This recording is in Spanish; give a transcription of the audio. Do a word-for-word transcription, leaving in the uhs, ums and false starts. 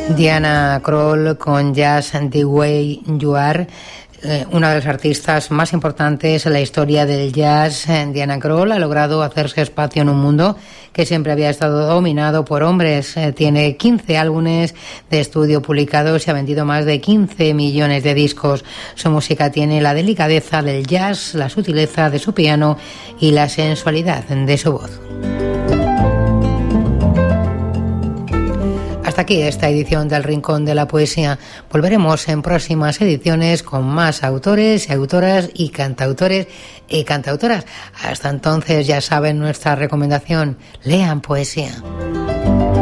Diana Krall con Just the Way You Are, eh, una de las artistas más importantes en la historia del jazz. Diana Krall ha logrado hacerse espacio en un mundo que siempre había estado dominado por hombres. Eh, tiene quince álbumes de estudio publicados y ha vendido más de quince millones de discos. Su música tiene la delicadeza del jazz, la sutileza de su piano y la sensualidad de su voz. Hasta aquí esta edición del Rincón de la Poesía. Volveremos en próximas ediciones con más autores y autoras y cantautores y cantautoras. Hasta entonces, ya saben nuestra recomendación: lean poesía.